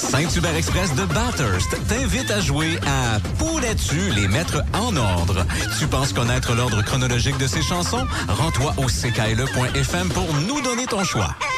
Saint-Hubert Express de Bathurst t'invite à jouer à Pourrais-tu les mettre en ordre? Tu penses connaître l'ordre chronologique de ces chansons? Rends-toi au ckle.fm pour nous donner ton choix.